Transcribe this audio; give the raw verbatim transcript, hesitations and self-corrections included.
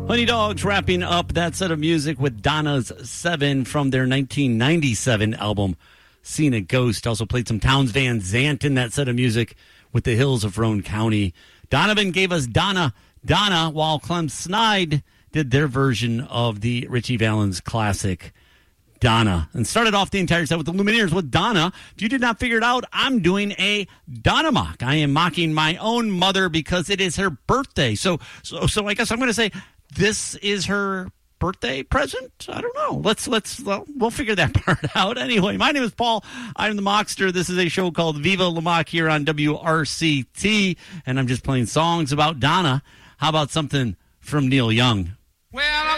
Honey Dogs wrapping up that set of music with Donna's Seven from their nineteen ninety-seven album, Scenic Ghost. Also played some Townes Van Zandt in that set of music with the Hills of Roane County. Donovan gave us Donna, Donna, while Clem Snide did their version of the Richie Valens classic, Donna. And started off the entire set with the Lumineers with Donna. If you did not figure it out, I'm doing a Donna mock. I am mocking my own mother because it is her birthday. So, so, so I guess I'm going to say this is her birthday present. I don't know. Let's let's well, we'll figure that part out. Anyway, my name is Paul. I'm the Mockster. This is a show called Viva La Mock here on W R C T, and I'm just playing songs about Donna. How about something from Neil Young? Well,